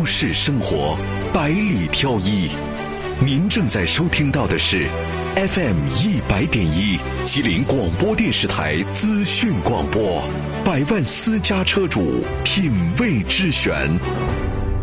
都市生活百里挑一。您正在收听到的是 FM100.1 吉林广播电视台资讯广播，百万私家车主品味之选。